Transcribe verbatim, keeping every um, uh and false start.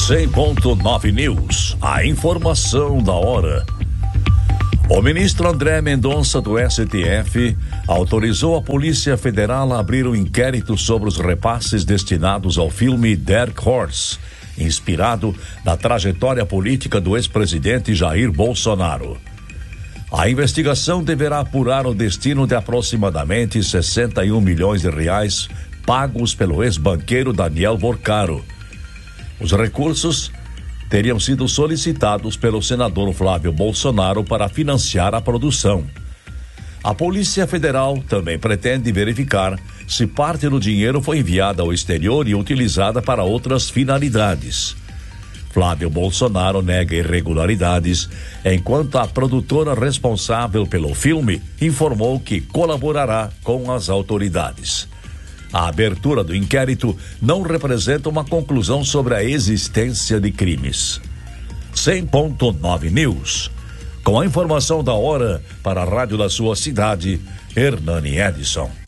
cem ponto nove News, a informação da hora. O ministro André Mendonça do S T F autorizou a Polícia Federal a abrir um inquérito sobre os repasses destinados ao filme Dark Horse, inspirado na trajetória política do ex-presidente Jair Bolsonaro. A investigação deverá apurar o destino de aproximadamente sessenta e um milhões de reais pagos pelo ex-banqueiro Daniel Vorcaro. Os recursos teriam sido solicitados pelo senador Flávio Bolsonaro para financiar a produção. A Polícia Federal também pretende verificar se parte do dinheiro foi enviada ao exterior e utilizada para outras finalidades. Flávio Bolsonaro nega irregularidades, enquanto a produtora responsável pelo filme informou que colaborará com as autoridades. A abertura do inquérito não representa uma conclusão sobre a existência de crimes. cem ponto nove News. Com a informação da hora para a rádio da sua cidade, Hernani Edson.